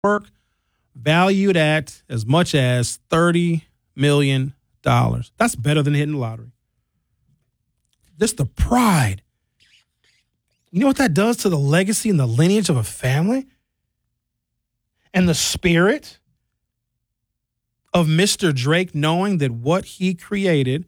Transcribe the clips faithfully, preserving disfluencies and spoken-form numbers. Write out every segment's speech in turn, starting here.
work valued at as much as thirty million dollars. That's better than hitting the lottery. Just the pride. You know what that does to the legacy and the lineage of a family? And the spirit of Mister Drake knowing that what he created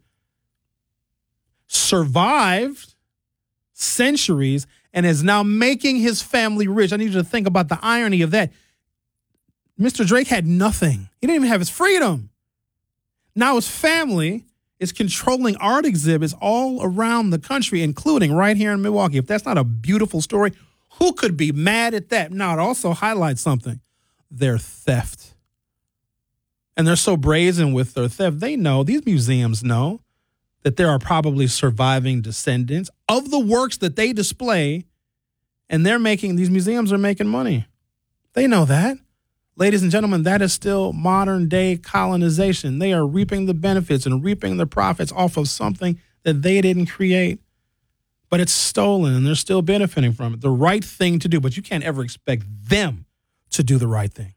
survived centuries and is now making his family rich. I need you to think about the irony of that. Mister Drake had nothing. He didn't even have his freedom. Now his family is controlling art exhibits all around the country, including right here in Milwaukee. If that's not a beautiful story, who could be mad at that? Now, it also highlights something. Their theft. And they're so brazen with their theft. They know, these museums know, that there are probably surviving descendants of the works that they display, and they're making, these museums are making money. They know that. Ladies and gentlemen, that is still modern day colonization. They are reaping the benefits and reaping the profits off of something that they didn't create, but it's stolen and they're still benefiting from it. The right thing to do, but you can't ever expect them to do the right thing.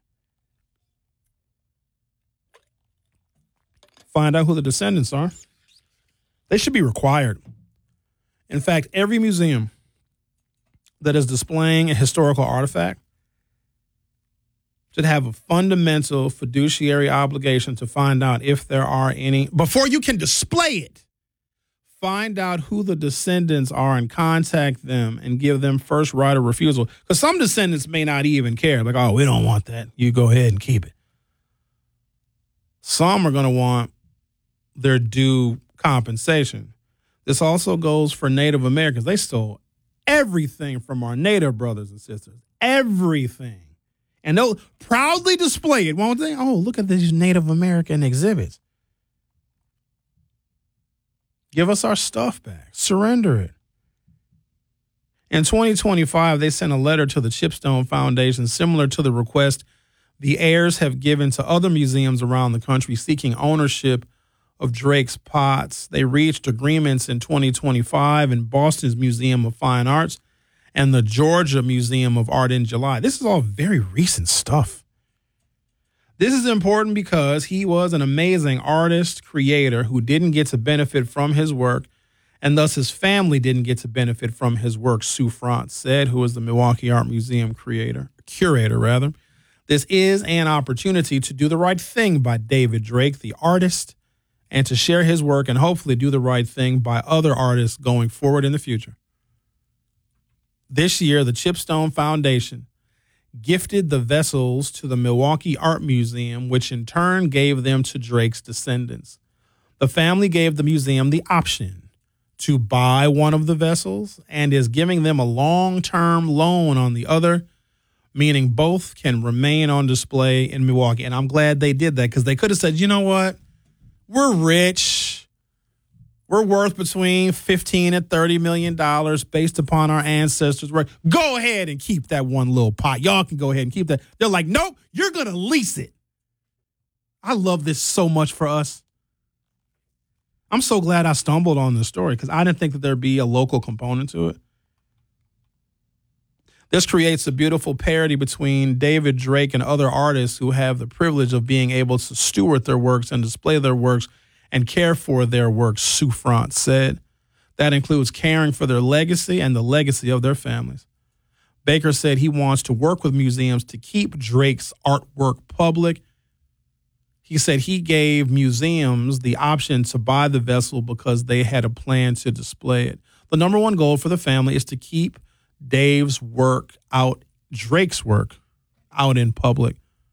Find out who the descendants are. They should be required. In fact, every museum that is displaying a historical artifact should have a fundamental fiduciary obligation to find out if there are any, before you can display it, find out who the descendants are and contact them and give them first right of refusal. Because some descendants may not even care. Like, oh, we don't want that. You go ahead and keep it. Some are going to want their due compensation. This also goes for Native Americans. They stole everything from our Native brothers and sisters. Everything. And they'll proudly display it, won't they? Oh, look at these Native American exhibits. Give us our stuff back. Surrender it. In twenty twenty-five, they sent a letter to the Chipstone Foundation similar to the request the heirs have given to other museums around the country seeking ownership of Drake's pots. They reached agreements in twenty twenty-five in Boston's Museum of Fine Arts and the Georgia Museum of Art in July. This is all very recent stuff. This is important because he was an amazing artist, creator who didn't get to benefit from his work, and thus his family didn't get to benefit from his work, Sue France said, who is the Milwaukee Art Museum creator, curator rather. This is an opportunity to do the right thing by David Drake, the artist, and to share his work and hopefully do the right thing by other artists going forward in the future. This year, the Chipstone Foundation gifted the vessels to the Milwaukee Art Museum, which in turn gave them to Drake's descendants. The family gave the museum the option to buy one of the vessels and is giving them a long-term loan on the other, meaning both can remain on display in Milwaukee. And I'm glad they did that because they could have said, you know what? We're rich. We're worth between fifteen and thirty million dollars based upon our ancestors' work. Go ahead and keep that one little pot. Y'all can go ahead and keep that. They're like, nope, you're going to lease it. I love this so much for us. I'm so glad I stumbled on this story because I didn't think that there'd be a local component to it. This creates a beautiful parody between David Drake and other artists who have the privilege of being able to steward their works and display their works and care for their works, Sue France said. That includes caring for their legacy and the legacy of their families. Baker said he wants to work with museums to keep Drake's artwork public. He said he gave museums the option to buy the vessel because they had a plan to display it. The number one goal for the family is to keep Dave's work out, Drake's work out in public.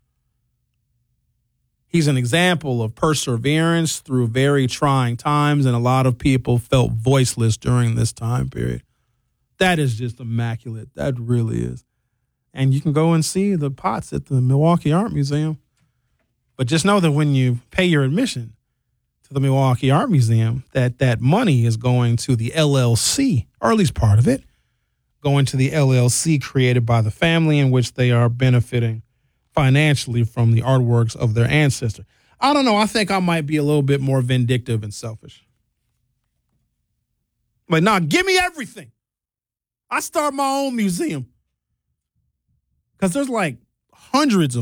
He's an example of perseverance through very trying times, and a lot of people felt voiceless during this time period. That is just immaculate. That really is. And you can go and see the pots at the Milwaukee Art Museum. But just know that when you pay your admission to the Milwaukee Art Museum, that that money is going to the L L C, or at least part of it, going to the L L C created by the family in which they are benefiting financially from the artworks of their ancestor. I don't know. I think I might be a little bit more vindictive and selfish. But nah, give me everything. I start my own museum. Because there's like hundreds of